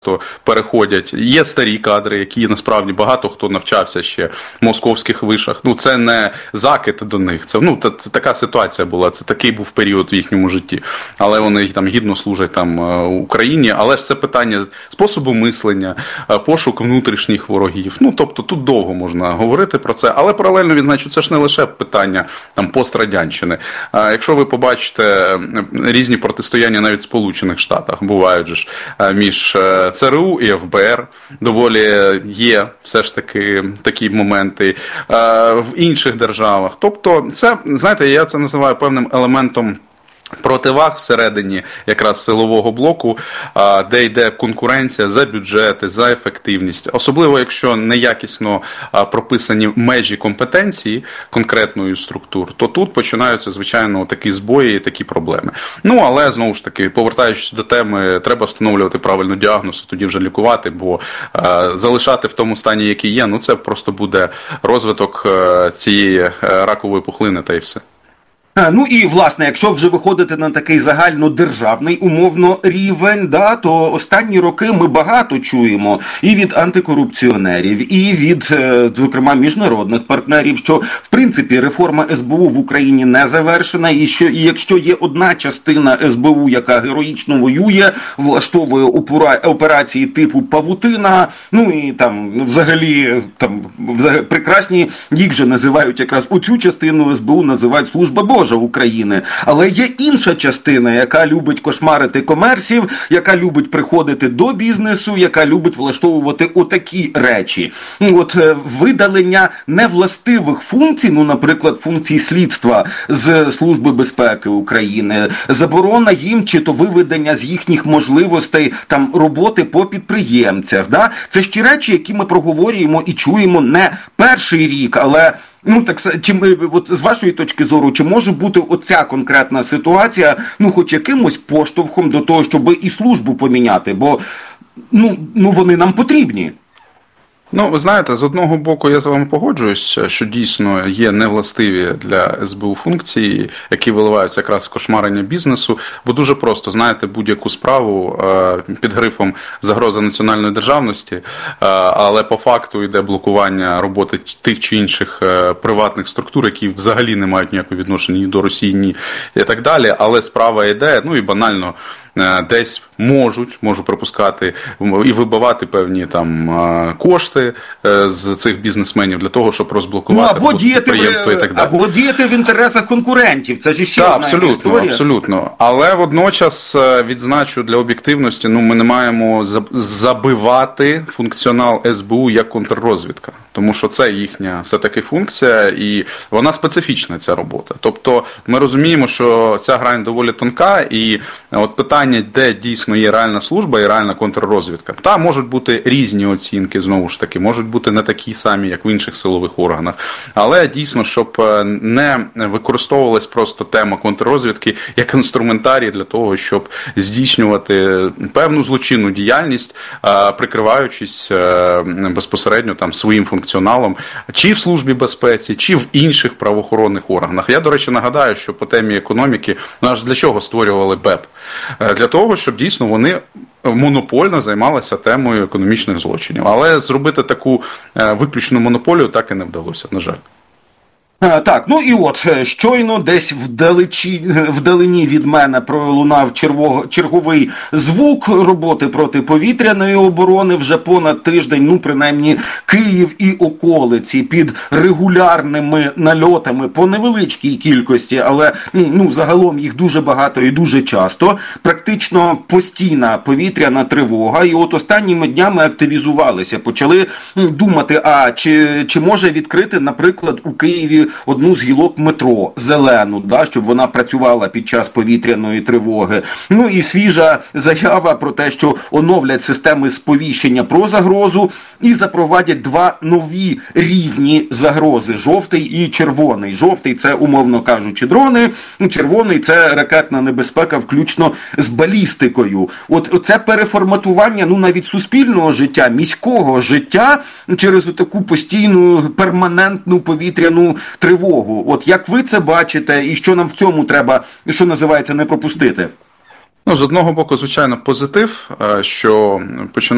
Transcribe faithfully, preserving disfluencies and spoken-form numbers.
То переходять. Є старі кадри, які насправді багато хто навчався ще в московських вишах. Ну, це не закид до них. Це, ну, та, така ситуація була. Це такий був період в їхньому житті. Але вони там гідно служать там Україні. Але ж це питання способу мислення, пошук внутрішніх ворогів. Ну, тобто тут довго можна говорити про це. Але паралельно відзначу, це ж не лише питання там пострадянщини. А якщо ви побачите різні протистояння навіть в Сполучених Штатах, бувають же ж між ЦРУ і еф бе ер, доволі є все ж таки такі моменти в інших державах. Тобто це, знаєте, я це називаю певним елементом противаг всередині якраз силового блоку, де йде конкуренція за бюджети, за ефективність. Особливо, якщо неякісно прописані межі компетенції конкретної структур, то тут починаються, звичайно, такі збої і такі проблеми. Ну, але, знову ж таки, повертаючись до теми, треба встановлювати правильну діагноз, тоді вже лікувати, бо залишати в тому стані, який є, ну це просто буде розвиток цієї ракової пухлини та й все. Ну і, власне, якщо вже виходити на такий загальнодержавний, умовно, рівень, да, то останні роки ми багато чуємо і від антикорупціонерів, і від, зокрема, міжнародних партнерів, що, в принципі, реформа ес бе у в Україні не завершена, і що і якщо є одна частина ес бе у, яка героїчно воює, влаштовує операції типу «Павутина», ну і там, взагалі, там, взагалі, прекрасні, їх же називають якраз оцю частину ес бе у, називають «Служба Божа» України. Але є інша частина, яка любить кошмарити комерсів, яка любить приходити до бізнесу, яка любить влаштовувати отакі речі. От видалення невластивих функцій, ну, наприклад, функцій слідства з Служби безпеки України, заборона їм чи то виведення з їхніх можливостей там роботи по підприємцях. Да? Це ж ті речі, які ми проговорюємо і чуємо не перший рік, але ну, так, чи, от, з вашої точки зору, чи може бути оця конкретна ситуація, ну, хоч якимось поштовхом до того, щоб і службу поміняти, бо, ну, ну вони нам потрібні. Ну, ви знаєте, з одного боку я з вами погоджуюсь, що дійсно є невластиві для ес бе у функції, які виливаються якраз в кошмарення бізнесу, бо дуже просто, знаєте, будь-яку справу під грифом загроза національної державності, але по факту йде блокування роботи тих чи інших приватних структур, які взагалі не мають ніякого відношення ні до Росії, ні і так далі, але справа йде, ну і банально, десь можуть, можу припускати, і вибивати певні там кошти з цих бізнесменів для того, щоб розблокувати ну, підприємства і так далі. Або діяти в інтересах конкурентів. Це ж ще так, одна абсолютно, історія. Абсолютно. Але водночас відзначу для об'єктивності, ну ми не маємо забивати функціонал ес бе у як контррозвідка. Тому що це їхня все-таки функція і вона специфічна, ця робота. Тобто ми розуміємо, що ця грань доволі тонка і от питання, де дійсно є реальна служба і реальна контррозвідка. Та можуть бути різні оцінки, знову ж таки, можуть бути не такі самі, як в інших силових органах. Але дійсно, щоб не використовувалась просто тема контррозвідки як інструментарій для того, щоб здійснювати певну злочинну діяльність, прикриваючись безпосередньо там своїм функціоналом, чи в Службі безпеці, чи в інших правоохоронних органах. Я, до речі, нагадаю, що по темі економіки, ну аж для чого створювали бе е пе? Для того, щоб дійсно вони монопольно займалися темою економічних злочинів. Але зробити таку виключну монополію так і не вдалося, на жаль. Так, ну і от, щойно десь вдалечі, вдалині від мене пролунав черво, черговий звук роботи протиповітряної оборони. Вже понад тиждень, ну принаймні Київ і околиці під регулярними нальотами по невеличкій кількості, але ну загалом їх дуже багато і дуже часто. Практично постійна повітряна тривога. І от останніми днями активізувалися, почали думати, а чи, чи може відкрити, наприклад, у Києві одну з гілок метро, зелену, да, щоб вона працювала під час повітряної тривоги. Ну і свіжа заява про те, що оновлять системи сповіщення про загрозу і запровадять два нові рівні загрози – жовтий і червоний. Жовтий – це, умовно кажучи, дрони, червоний – це ракетна небезпека, включно з балістикою. От це переформатування, ну навіть суспільного життя, міського життя через таку постійну, перманентну повітряну тривогу. От як ви це бачите і що нам в цьому треба, що називається, не пропустити? Ну, з одного боку, звичайно, позитив, що починає